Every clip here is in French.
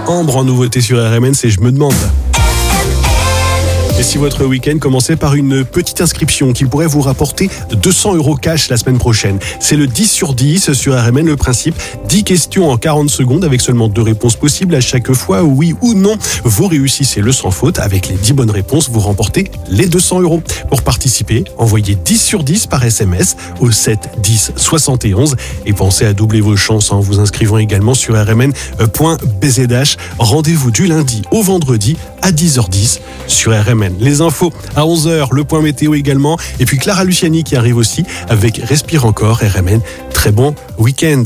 Ambre en nouveauté sur RMN, c'est Je me demande. Et si votre week-end commençait par une petite inscription qui pourrait vous rapporter 200 € cash la semaine prochaine. C'est le 10 sur 10 sur RMN, le principe 10 questions en 40 secondes avec seulement 2 réponses possibles à chaque fois, oui ou non. Vous réussissez le sans faute. Avec les 10 bonnes réponses, vous remportez les 200 €. Pour participer, envoyez 10 sur 10 par SMS au 7 10 71 et pensez à doubler vos chances en vous inscrivant également sur rmn.bzh. Rendez-vous du lundi au vendredi à 10h10 sur RMN. Les infos à 11h, le point météo également. Et puis Clara Luciani qui arrive aussi avec Respire encore. RMN, très bon week-end.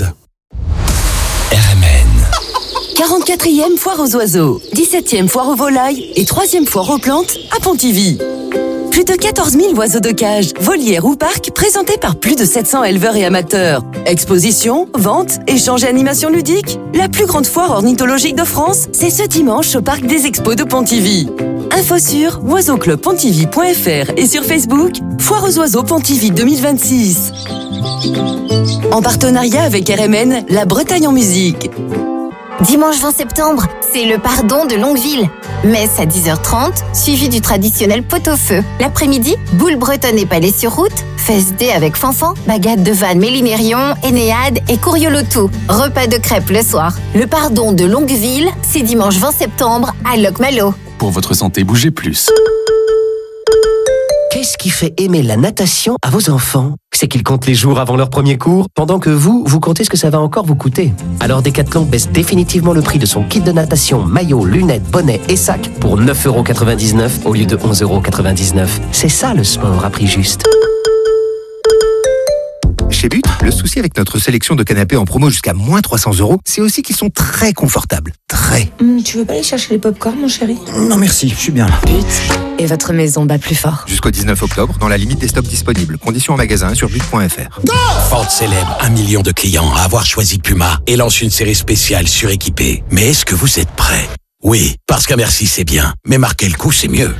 RMN. 44e foire aux oiseaux, 17e foire aux volailles et 3e foire aux plantes à Pontivy. Plus de 14 000 oiseaux de cage, volières ou parcs présentés par plus de 700 éleveurs et amateurs. Expositions, ventes, échanges et animations ludiques. La plus grande foire ornithologique de France, c'est ce dimanche au Parc des Expos de Pontivy. Info sur oiseauclubpontivy.fr et sur Facebook, Foire aux oiseaux Pontivy 2026. En partenariat avec RMN, la Bretagne en musique. Dimanche 20 septembre, c'est le pardon de Longueville. Messe à 10h30, suivi du traditionnel pot-au-feu. L'après-midi, boule bretonne et palais sur route, fest day avec Fanfan, bagade de Vannes Mélinérion, Énéade et Couriolotou. Repas de crêpes le soir. Le pardon de Longueville, c'est dimanche 20 septembre à Locmalo. Pour votre santé, bougez plus. Qu'est-ce qui fait aimer la natation à vos enfants ? C'est qu'ils comptent les jours avant leur premier cours, pendant que vous comptez ce que ça va encore vous coûter. Alors Decathlon baisse définitivement le prix de son kit de natation, maillot, lunettes, bonnet et sac pour 9,99 € au lieu de 11,99 €. C'est ça le sport à prix juste. Chez But, le souci avec notre sélection de canapés en promo jusqu'à moins 300 €, c'est aussi qu'ils sont très confortables. Très. Tu veux pas aller chercher les pop-corn, mon chéri ? Non merci, je suis bien là. Et votre maison bat plus fort. Jusqu'au 19 octobre, dans la limite des stocks disponibles. Conditions en magasin sur but.fr. Ford célèbre 1 million de clients à avoir choisi Puma et lance une série spéciale suréquipée. Mais est-ce que vous êtes prêts ? Oui, parce qu'à merci c'est bien, mais marquer le coup c'est mieux.